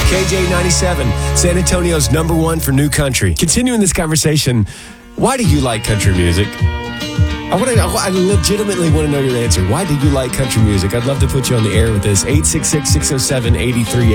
KJ97, San Antonio's #1 for new country. Continuing this conversation, why do you like country music? I legitimately want to know your answer. Why do you like country music? I'd love to put you on the air with this. 866-607-83